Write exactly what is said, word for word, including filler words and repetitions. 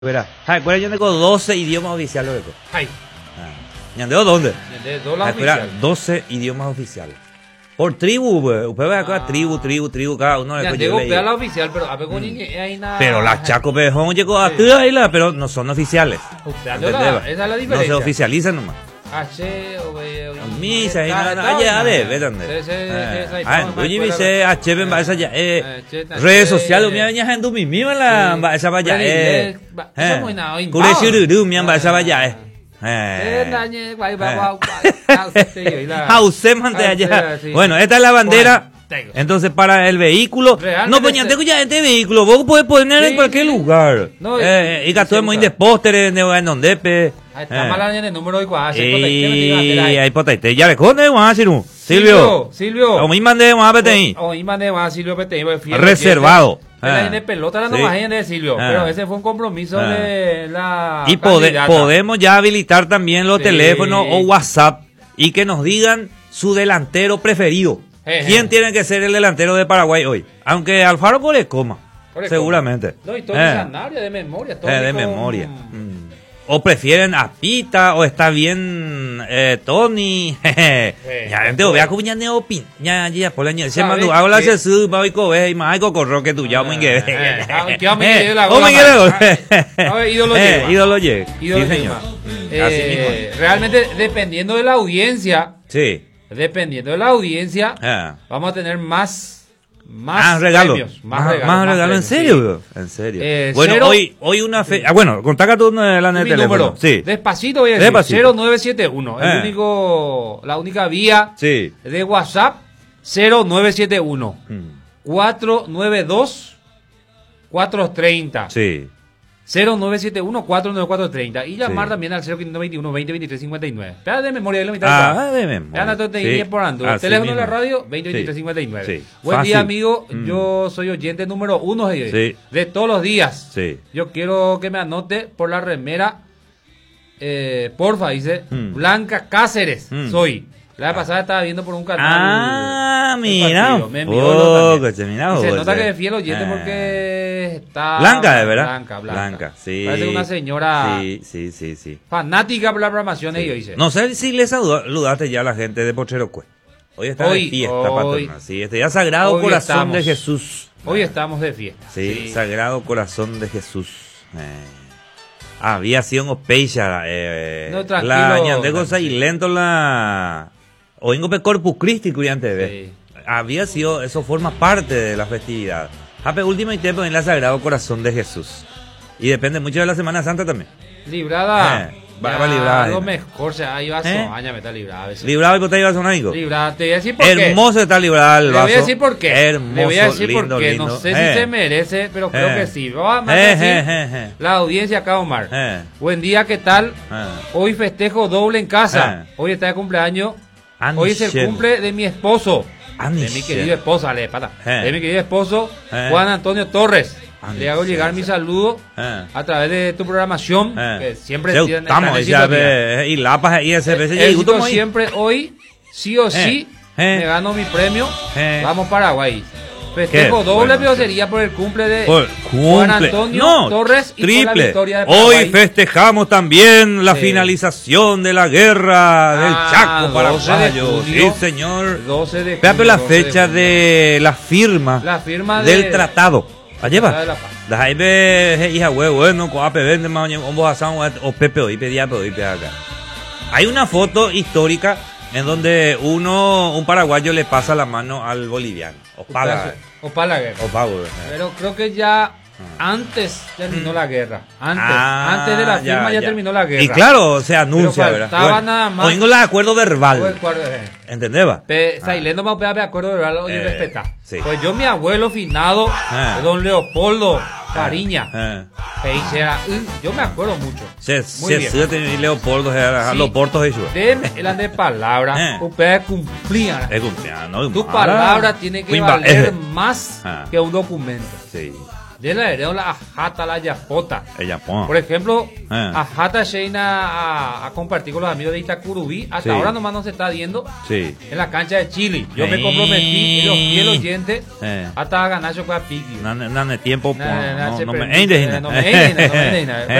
Verá, ¿cuál yo tengo doce idiomas oficiales? Loco. Ay. Ah. ¿Ñandeo dónde? Ñandeo Espera, doce idiomas oficiales. Por tribu, pues. Usted ve acá, Ah. tribu, tribu, tribu, cada uno. Ñandeo pega la oficial, pero a ver con hay nada. Pero las Chaco Pejón llegó a Sí. todas ahí, la- pero no son oficiales. Usted, ¿Entendés? esa es la No diferencia. se oficializan nomás. H, o B, Misa, ahí nada, allá de, ve dónde. Ah, oye, dice, H, ven, va esa ya, eh, redes sociales, mira, venía gente mi misma la, va esa vaya, eh, eh, cure chiruru, mira, va esa vaya, eh, eh, Jause mante allá. Bueno, esta es la bandera. Entonces, para el vehículo, Realmente no, pues ya se- tengo ya este vehículo, vos podés poner Sí, en cualquier sí. lugar. No, y- Eh, y y gastó se muy usa. de pósteres, en donde, pe. Está mal en el número de cuadras. Y ahí potaite, ya le conde, vamos a decir un. Silvio. Silvio. O me mandé, vamos a ver ahí. O y mandé más Silvio Petén. Reservado. La Ah. gente pelota la Sí. no más de Silvio. Ah. Pero ese fue un compromiso Ah. de la. Y pode- candidata. podemos ya habilitar también los Sí. teléfonos o WhatsApp y que nos digan su delantero preferido. Jeje. ¿Quién tiene que ser el delantero de Paraguay hoy? Aunque Alfaro Core coma, Core seguramente. No, y todo Eh. Sanabria de memoria. Todo Eh, de con- memoria. Mm. O prefieren a Pita, o está bien eh, Tony. jeje. Ya, gente, vea cómo ya neo pin. Ya, ya, por la ñe. Se ¿Sabes mandó, habla qué? se su, va y cobe, y más, corro que tú ya, muy que. Eh, ah, que vamos a ir la ¿Cómo gola, quiere? man? A ver, ídolo Eh, lleva. ídolo lleva. Ídolo Sí, señor. lleva. Mm, Eh, así mismo. realmente, dependiendo de la audiencia, Sí. dependiendo de la audiencia, Ah. vamos a tener más, más Más regalo. premios, Más, más regalos. más regalo, ¿en premios, serio? sí. bro? En serio. Eh, bueno, cero- hoy, hoy una fe. Ah, bueno, contacta tú la Mi neta teléfono. número. Sí. Despacito voy a decir. Despacito. cero nueve siete uno. Eh. El único, la única vía Sí. de WhatsApp. cero nueve siete uno. Mm, cuatro nueve dos cuatro tres cero. Sí. cero nueve siete uno cuatro nueve cuatro tres cero. Y llamar Sí. también al cero quinientos veintiuno veinte veintitrés cincuenta y nueve. Espera de memoria de la mitad. Ah, de memoria. Ya no te Sí. tenía por ando. Así Teléfono de la mismo. radio veinte veintitrés Sí. cincuenta y nueve. Sí. Buen Fácil. día, amigo. Mm. Yo soy oyente número uno de, Sí. de todos los días. Sí. Yo quiero que me anote por la remera. Eh, porfa, dice Mm. Blanca Cáceres. Mm. Soy. La vez pasada estaba viendo por un canal. Ah, el mira. partido. Me envió Oh, lo también. coche, mira Y se vos, nota eh. que es fiel oyente Ah. porque está. Blanca, de verdad. Blanca, Blanca. Blanca, sí. Parece una señora Sí, sí, sí, sí. fanática por la programación. Sí. Ellos dice. No sé si les saluda- saludaste ya a la gente de Pochero Cue. Hoy está Hoy, de fiesta, hoy. patrona. Sí, este ya Sagrado Hoy Corazón estamos. de Jesús. Hoy estamos de fiesta. Sí, Sagrado Corazón de Jesús. Eh, había sido un peixa. Eh, No, tranquilo, la ñande cosa sí. y lento la. Oingo pe Corpus Christi, curiante, ve. Sí. Había sido, eso forma parte de la festividad. Hape última y tiempo en la Sagrado Corazón de Jesús. Y depende mucho de la Semana Santa también. Librada. Eh, va- va librada, Lo eh. mejor, o sea, ahí va a Eh. soñar, me está librada. a veces. Librado y botella de sonaico. Librada, te voy a decir por qué. Hermoso está librado el Le vaso. voy a decir por qué. Hermoso, Le voy a decir lindo, por qué. lindo. No sé Eh. si se merece, pero creo Eh. que sí. Vamos a Eh, decir eh, eh, eh. la audiencia acá, Omar. Eh. Buen día, ¿qué tal? Eh. Hoy festejo doble en casa. Eh. Hoy está de cumpleaños. Ah, Hoy es el Michelle. cumple de mi esposo. Ah, De mi Michelle. querido esposo, ale, pata. Eh. De mi querido esposo, Eh. Juan Antonio Torres. Ah, Le hago Michelle, llegar mi sí. saludo Eh. a través de tu programación. Eh. Que siempre Seu, tienen- estamos, están en ya sintonía. ve, y la paz y ese veces Éxito llegó como ahí. siempre hoy, sí o sí, eh. me gano mi premio. Eh. Vamos Paraguay. Festejo Qué doble, bueno, pero sí. sería por el cumple de Por Juan cumple. Antonio No, Torres y por la triple. victoria de Paraguay. Hoy festejamos también la Sí. finalización de la guerra del Ah, Chaco doce de paraguayo. Sí, junio. señor. doce de Vea junio, la doce de fecha junio. de la firma, La firma de- del tratado. Allá Tratado va. de la Paz. Las ahí ve hija huevo, bueno, coape vende más un bojazán o pepe hoy pedía hoy pe acá. Hay una foto histórica en donde uno, un paraguayo le pasa la mano al boliviano. Opala. Opala guerra. Opago. Pero creo que ya antes terminó la guerra. Antes, Ah, antes de la firma ya, ya. terminó la guerra. Y claro, se anuncia, Pero ¿verdad? faltaba nada más. Oigo el acuerdo Fue el verbal. cuarto, eh. ¿Entendés? va? Pe, Sailendo me pega de acuerdo de verdad y Eh, respetar. sí. Pues yo, mi abuelo finado, Ah. don Leopoldo Cariña, Eh. Peixe era, mm, yo me acuerdo mucho. Se, Muy se, bien. se, y Leopoldo, Sí. los portos de Deme el de palabra, Eh. ustedes cumplían. Es cumpleaños. Tu mala. palabra tiene que Cuimba, valer eh. más Ah. que un documento. Sí. de la ereo la ajata la yapota. El Japón. Por ejemplo, eh. ajata Sheina a, a compartir con los amigos de Itacurubí. Hasta sí. ahora nomás nos está viendo sí. en la cancha de Chile. Yo sí. me comprometí y los fieles oyentes eh. hasta ganar yo con Piqui. No, no, no, tiempo. No, no, no, no, no, no me no me